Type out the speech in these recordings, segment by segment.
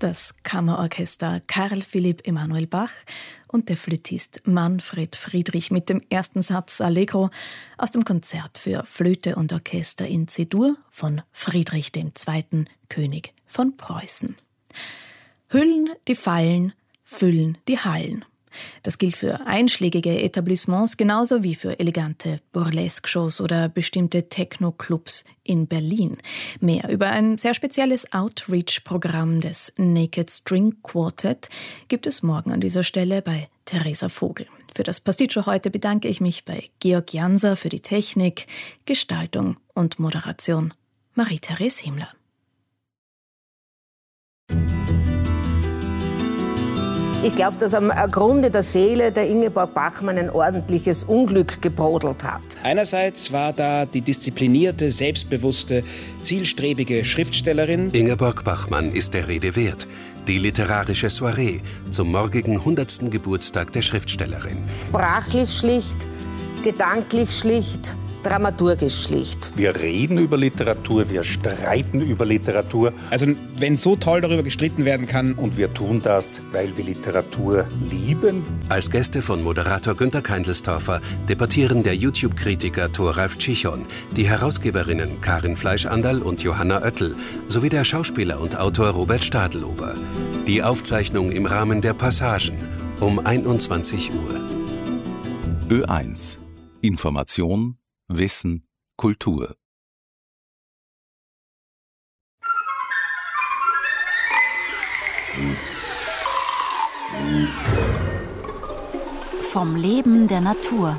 das Kammerorchester Karl Philipp Emanuel Bach und der Flötist Manfred Friedrich mit dem ersten Satz Allegro aus dem Konzert für Flöte und Orchester in C-Dur von Friedrich II., König von Preußen. Hüllen die Fallen, füllen die Hallen. Das gilt für einschlägige Etablissements genauso wie für elegante Burlesque-Shows oder bestimmte Techno-Clubs in Berlin. Mehr über ein sehr spezielles Outreach-Programm des Naked String Quartet gibt es morgen an dieser Stelle bei Theresa Vogel. Für das Pasticcio heute bedanke ich mich bei Georg Janser für die Technik, Gestaltung und Moderation. Marie-Therese Himmler. Ich glaube, dass am Grunde der Seele der Ingeborg Bachmann ein ordentliches Unglück gebrodelt hat. Einerseits war da die disziplinierte, selbstbewusste, zielstrebige Schriftstellerin. Ingeborg Bachmann ist der Rede wert. Die literarische Soiree zum morgigen 100. Geburtstag der Schriftstellerin. Sprachlich schlicht, gedanklich schlicht, dramaturgisch schlicht. Wir reden über Literatur, wir streiten über Literatur. Also wenn so toll darüber gestritten werden kann. Und wir tun das, weil wir Literatur lieben. Als Gäste von Moderator Günter Keindelstorfer debattieren der YouTube-Kritiker Thoralf Tschichon, die Herausgeberinnen Karin Fleischandal und Johanna Oettel sowie der Schauspieler und Autor Robert Stadelober. Die Aufzeichnung im Rahmen der Passagen um 21 Uhr. Ö1 Information, Wissen, Kultur. Vom Leben der Natur.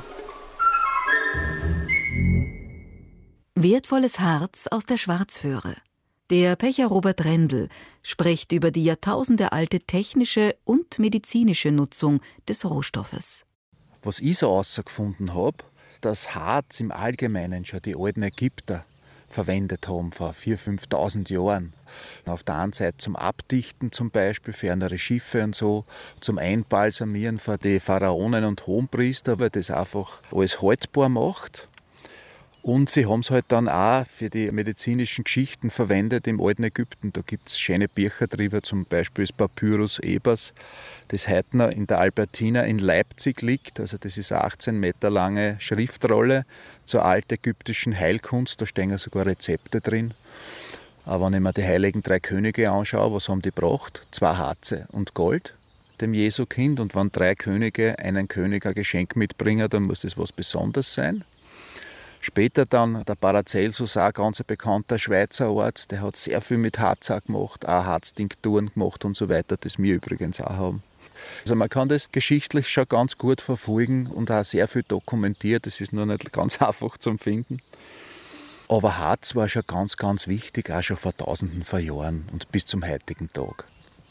Wertvolles Harz aus der Schwarzföhre. Der Pecher Robert Rendel spricht über die jahrtausendealte technische und medizinische Nutzung des Rohstoffes. Was ich so herausgefunden habe, dass Harz im Allgemeinen schon die alten Ägypter verwendet haben vor 4.000, 5.000 Jahren. Auf der einen Seite zum Abdichten zum Beispiel für andere Schiffe und so, zum Einbalsamieren für die Pharaonen und Hohenpriester, weil das einfach alles haltbar macht. Und sie haben es halt dann auch für die medizinischen Geschichten verwendet im alten Ägypten. Da gibt es schöne Bücher drüber, zum Beispiel das Papyrus Ebers, das heute noch in der Albertina in Leipzig liegt. Also das ist eine 18 Meter lange Schriftrolle zur altägyptischen Heilkunst. Da stehen sogar Rezepte drin. Aber wenn ich mir die heiligen 3 Könige anschaue, was haben die gebracht? 2 Harze und Gold dem Jesukind. Und wenn 3 Könige einen König ein Geschenk mitbringen, dann muss das was Besonderes sein. Später dann der Paracelsus, auch ein ganz bekannter Schweizer Arzt, der hat sehr viel mit Harz auch gemacht, auch Harztinkturen gemacht und so weiter, das wir übrigens auch haben. Also man kann das geschichtlich schon ganz gut verfolgen und auch sehr viel dokumentiert, das ist nur nicht ganz einfach zum Finden. Aber Harz war schon ganz, ganz wichtig, auch schon vor Tausenden von Jahren und bis zum heutigen Tag.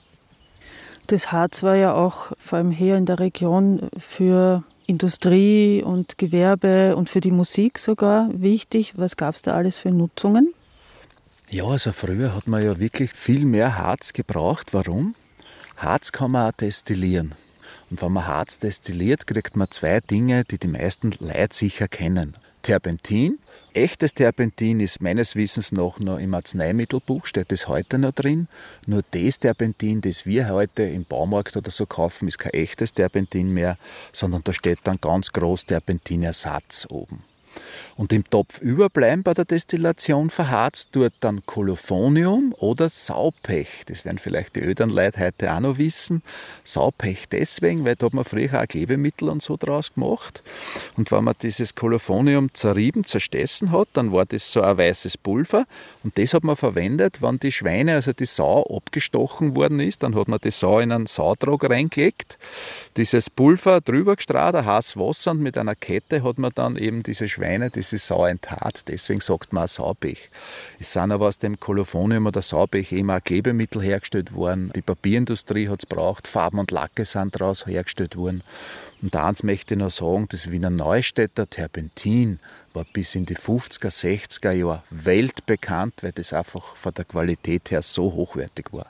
Das Harz war ja auch vor allem hier in der Region für Industrie und Gewerbe und für die Musik sogar wichtig. Was gab es da alles für Nutzungen? Ja, also früher hat man ja wirklich viel mehr Harz gebraucht. Warum? Harz kann man auch destillieren. Und wenn man Harz destilliert, kriegt man 2 Dinge, die die meisten Leute sicher kennen. Terpentin. Echtes Terpentin ist meines Wissens noch im Arzneimittelbuch, steht das heute noch drin. Nur das Terpentin, das wir heute im Baumarkt oder so kaufen, ist kein echtes Terpentin mehr, sondern da steht dann ganz groß Terpentinersatz oben. Und im Topf überbleiben bei der Destillation verharzt tut dann Kolophonium oder Saupech. Das werden vielleicht die ödern Leute heute auch noch wissen. Saupech deswegen, weil da hat man früher auch Klebemittel und so draus gemacht. Und wenn man dieses Kolophonium zerrieben, zerstessen hat, dann war das so ein weißes Pulver. Und das hat man verwendet, wenn die Schweine, also die Sau, abgestochen worden ist. Dann hat man die Sau in einen Sautrog reingelegt, dieses Pulver drüber gestrahlt, ein heißes Wasser, und mit einer Kette hat man dann eben diese Schweine, diese Sau enthaart. Deswegen sagt man auch Saupech. Es sind aber aus dem Kolophonium oder Saupech eben auch Klebemittel hergestellt worden. Die Papierindustrie hat es gebraucht, Farben und Lacke sind daraus hergestellt worden. Und eins möchte ich noch sagen, das Wiener Neustädter Terpentin war bis in die 50er, 60er Jahre weltbekannt, weil das einfach von der Qualität her so hochwertig war.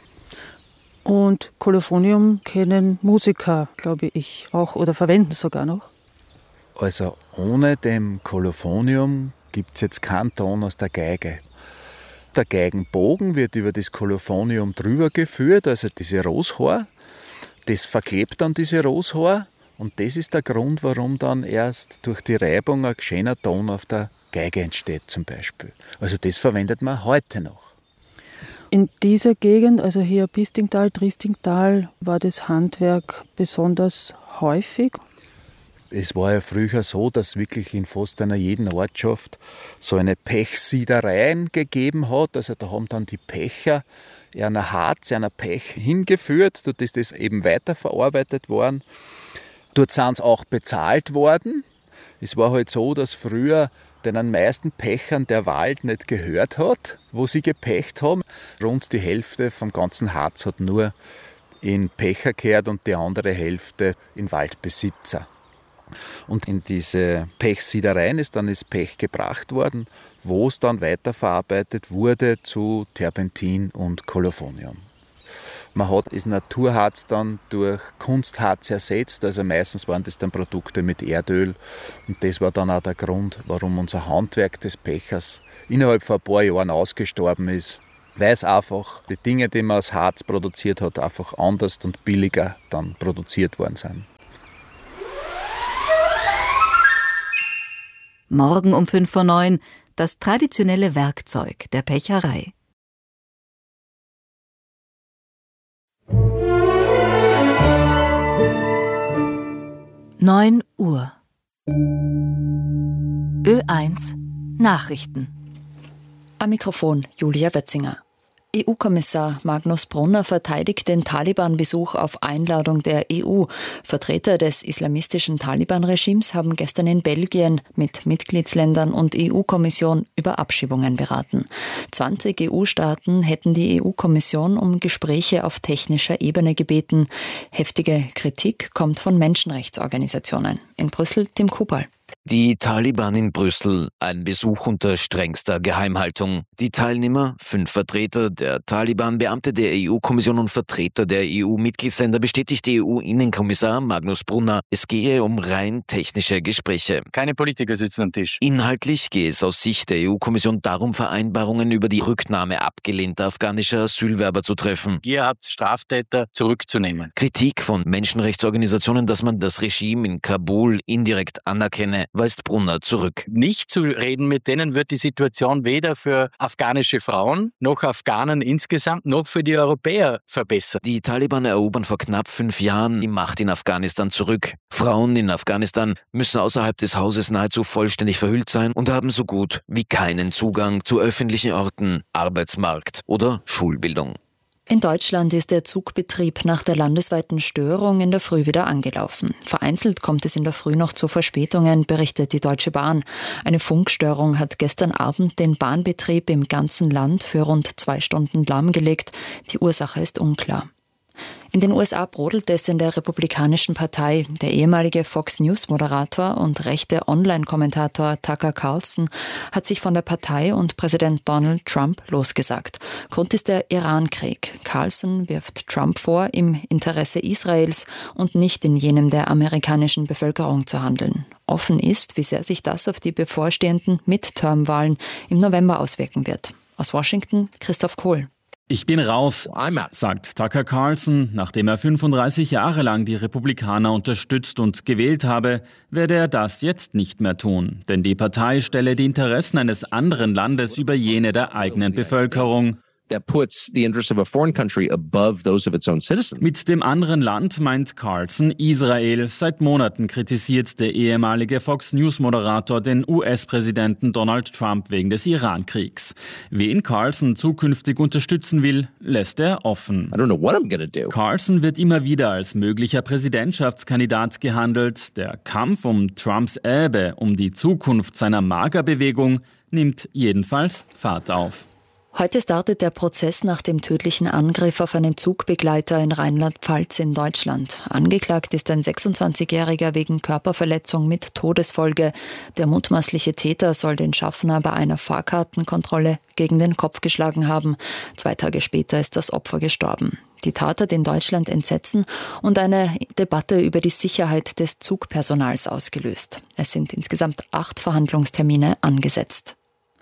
Und Kolophonium kennen Musiker, glaube ich, auch oder verwenden sogar noch. Also ohne dem Kolophonium gibt es jetzt keinen Ton aus der Geige. Der Geigenbogen wird über das Kolophonium drüber geführt, also diese Roshaar. Das verklebt dann diese Roshaar und das ist der Grund, warum dann erst durch die Reibung ein schöner Ton auf der Geige entsteht zum Beispiel. Also das verwendet man heute noch. In dieser Gegend, also hier Pistingtal, Triestingtal, war das Handwerk besonders häufig. Es war ja früher so, dass wirklich in fast einer jeden Ortschaft so eine Pechsiedereien gegeben hat. Also da haben dann die Pecher einer Harz, einer Pech hingeführt. Dort ist das eben weiterverarbeitet worden. Dort sind sie auch bezahlt worden. Es war halt so, dass früher den meisten Pechern der Wald nicht gehört hat, wo sie gepecht haben. Rund die Hälfte vom ganzen Harz hat nur in Pecher gehört und die andere Hälfte in Waldbesitzer. Und in diese Pechsiedereien ist dann das Pech gebracht worden, wo es dann weiterverarbeitet wurde zu Terpentin und Kolophonium. Man hat das Naturharz dann durch Kunstharz ersetzt, also meistens waren das dann Produkte mit Erdöl. Und das war dann auch der Grund, warum unser Handwerk des Pechers innerhalb von ein paar Jahren ausgestorben ist, weil es einfach die Dinge, die man aus Harz produziert hat, einfach anders und billiger dann produziert worden sind. Morgen um 8:55 das traditionelle Werkzeug der Pecherei. (9 Uhr) Ö1 Nachrichten. Am Mikrofon Julia Wetzinger. EU-Kommissar Magnus Brunner verteidigt den Taliban-Besuch auf Einladung der EU. Vertreter des islamistischen Taliban-Regimes haben gestern in Belgien mit Mitgliedsländern und EU-Kommission über Abschiebungen beraten. 20 EU-Staaten hätten die EU-Kommission um Gespräche auf technischer Ebene gebeten. Heftige Kritik kommt von Menschenrechtsorganisationen. In Brüssel Tim Kubal. Die Taliban in Brüssel, ein Besuch unter strengster Geheimhaltung. Die Teilnehmer, 5 Vertreter der Taliban, Beamte der EU-Kommission und Vertreter der EU-Mitgliedsländer, bestätigte EU-Innenkommissar Magnus Brunner, es gehe um rein technische Gespräche. Keine Politiker sitzen am Tisch. Inhaltlich gehe es aus Sicht der EU-Kommission darum, Vereinbarungen über die Rücknahme abgelehnter afghanischer Asylwerber zu treffen. Ihr habt Straftäter zurückzunehmen. Kritik von Menschenrechtsorganisationen, dass man das Regime in Kabul indirekt anerkenne, weist Brunner zurück. Nicht zu reden mit denen wird die Situation weder für afghanische Frauen, noch Afghanen insgesamt, noch für die Europäer verbessern. Die Taliban erobern vor knapp 5 Jahren die Macht in Afghanistan zurück. Frauen in Afghanistan müssen außerhalb des Hauses nahezu vollständig verhüllt sein und haben so gut wie keinen Zugang zu öffentlichen Orten, Arbeitsmarkt oder Schulbildung. In Deutschland ist der Zugbetrieb nach der landesweiten Störung in der Früh wieder angelaufen. Vereinzelt kommt es in der Früh noch zu Verspätungen, berichtet die Deutsche Bahn. Eine Funkstörung hat gestern Abend den Bahnbetrieb im ganzen Land für rund 2 Stunden lahmgelegt. Die Ursache ist unklar. In den USA brodelt es in der Republikanischen Partei. Der ehemalige Fox-News-Moderator und rechte Online-Kommentator Tucker Carlson hat sich von der Partei und Präsident Donald Trump losgesagt. Grund ist der Iran-Krieg. Carlson wirft Trump vor, im Interesse Israels und nicht in jenem der amerikanischen Bevölkerung zu handeln. Offen ist, wie sehr sich das auf die bevorstehenden Midterm-Wahlen im November auswirken wird. Aus Washington Christoph Kohl. Ich bin raus, sagt Tucker Carlson. Nachdem er 35 Jahre lang die Republikaner unterstützt und gewählt habe, werde er das jetzt nicht mehr tun. Denn die Partei stelle die Interessen eines anderen Landes über jene der eigenen Bevölkerung. Mit dem anderen Land meint Carlson Israel. Seit Monaten kritisiert der ehemalige Fox-News-Moderator den US-Präsidenten Donald Trump wegen des Iran-Kriegs. Wen Carlson zukünftig unterstützen will, lässt er offen. Carlson wird immer wieder als möglicher Präsidentschaftskandidat gehandelt. Der Kampf um Trumps Erbe, um die Zukunft seiner MAGA-Bewegung, nimmt jedenfalls Fahrt auf. Heute startet der Prozess nach dem tödlichen Angriff auf einen Zugbegleiter in Rheinland-Pfalz in Deutschland. Angeklagt ist ein 26-Jähriger wegen Körperverletzung mit Todesfolge. Der mutmaßliche Täter soll den Schaffner bei einer Fahrkartenkontrolle gegen den Kopf geschlagen haben. 2 Tage später ist das Opfer gestorben. Die Tat hat in Deutschland Entsetzen und eine Debatte über die Sicherheit des Zugpersonals ausgelöst. Es sind insgesamt 8 Verhandlungstermine angesetzt.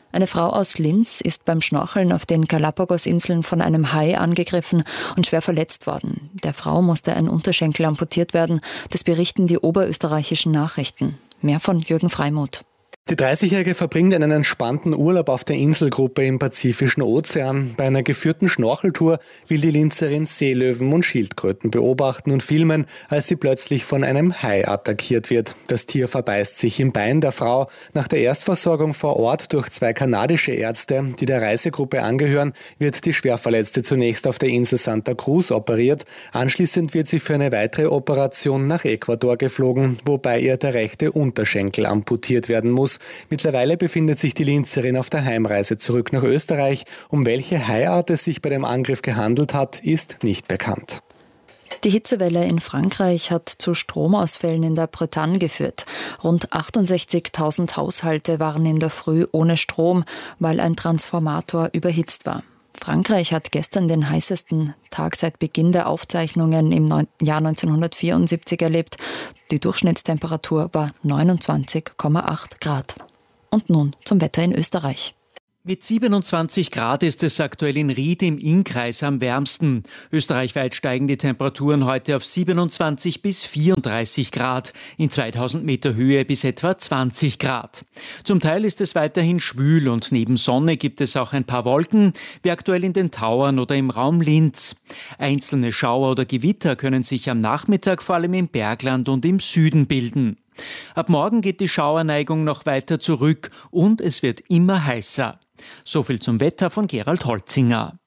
Eine Frau aus Linz ist beim Schnorcheln auf den Galapagos-Inseln von einem Hai angegriffen und schwer verletzt worden. Der Frau musste ein Unterschenkel amputiert werden. Das berichten die oberösterreichischen Nachrichten. Mehr von Jürgen Freimuth. Die 30-Jährige verbringt einen entspannten Urlaub auf der Inselgruppe im Pazifischen Ozean. Bei einer geführten Schnorcheltour will die Linzerin Seelöwen und Schildkröten beobachten und filmen, als sie plötzlich von einem Hai attackiert wird. Das Tier verbeißt sich im Bein der Frau. Nach der Erstversorgung vor Ort durch 2 kanadische Ärzte, die der Reisegruppe angehören, wird die Schwerverletzte zunächst auf der Insel Santa Cruz operiert. Anschließend wird sie für eine weitere Operation nach Ecuador geflogen, wobei ihr der rechte Unterschenkel amputiert werden muss. Mittlerweile befindet sich die Linzerin auf der Heimreise zurück nach Österreich. Um welche Haiart es sich bei dem Angriff gehandelt hat, ist nicht bekannt. Die Hitzewelle in Frankreich hat zu Stromausfällen in der Bretagne geführt. Rund 68.000 Haushalte waren in der Früh ohne Strom, weil ein Transformator überhitzt war. Frankreich hat gestern den heißesten Tag seit Beginn der Aufzeichnungen im Jahr 1974 erlebt. Die Durchschnittstemperatur war 29,8 Grad. Und nun zum Wetter in Österreich. Mit 27 Grad ist es aktuell in Ried im Innkreis am wärmsten. Österreichweit steigen die Temperaturen heute auf 27 bis 34 Grad, in 2000 Meter Höhe bis etwa 20 Grad. Zum Teil ist es weiterhin schwül und neben Sonne gibt es auch ein paar Wolken, wie aktuell in den Tauern oder im Raum Linz. Einzelne Schauer oder Gewitter können sich am Nachmittag vor allem im Bergland und im Süden bilden. Ab morgen geht die Schauerneigung noch weiter zurück und es wird immer heißer. So viel zum Wetter von Gerald Holzinger.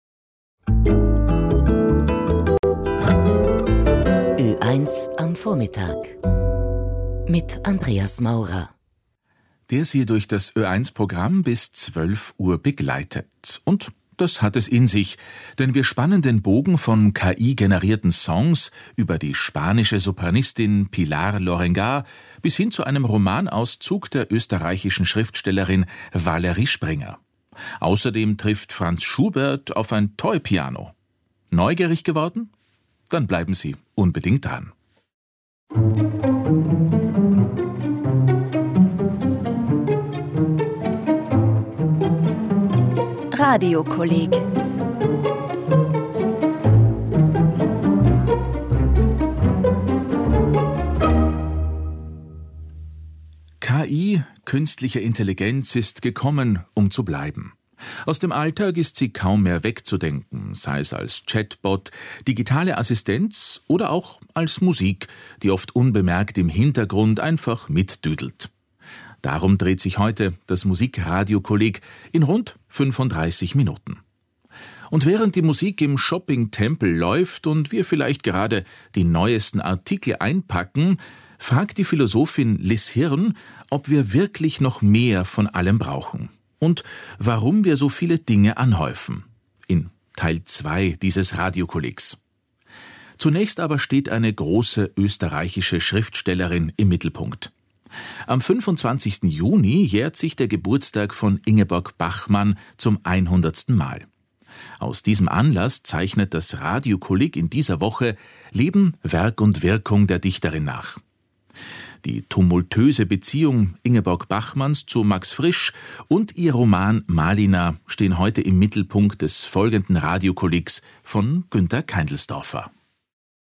Ö1 am Vormittag mit Andreas Maurer. Der Sie durch das Ö1-Programm bis 12 Uhr begleitet. Und das hat es in sich, denn wir spannen den Bogen von KI-generierten Songs über die spanische Sopranistin Pilar Lorengar bis hin zu einem Romanauszug der österreichischen Schriftstellerin Valerie Springer. Außerdem trifft Franz Schubert auf ein Toy-Piano. Neugierig geworden? Dann bleiben Sie unbedingt dran. Radiokolleg. KI, künstliche Intelligenz, ist gekommen, um zu bleiben. Aus dem Alltag ist sie kaum mehr wegzudenken, sei es als Chatbot, digitale Assistenz oder auch als Musik, die oft unbemerkt im Hintergrund einfach mitdüdelt. Darum dreht sich heute das Musikradiokolleg in rund 35 Minuten. Und während die Musik im Shopping-Tempel läuft und wir vielleicht gerade die neuesten Artikel einpacken, fragt die Philosophin Liz Hirn, ob wir wirklich noch mehr von allem brauchen und warum wir so viele Dinge anhäufen. In Teil 2 dieses Radiokollegs. Zunächst aber steht eine große österreichische Schriftstellerin im Mittelpunkt. Am 25. Juni jährt sich der Geburtstag von Ingeborg Bachmann zum 100. Mal. Aus diesem Anlass zeichnet das Radiokolleg in dieser Woche Leben, Werk und Wirkung der Dichterin nach. Die tumultöse Beziehung Ingeborg Bachmanns zu Max Frisch und ihr Roman Malina stehen heute im Mittelpunkt des folgenden Radiokollegs von Günter Keindlsdorfer.